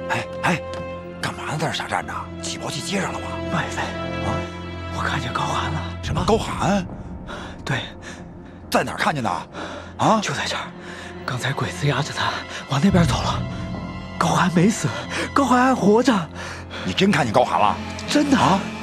哎，干嘛呢？在这傻站着？起跑器接上了吗？ 麦飞，我看见高寒了。 什么高寒？ 对， 在哪儿看见的？啊， 就在这儿。刚才鬼子压着他往那边走了。高寒没死，高寒还活着。 你真看见高寒了？ 真的啊！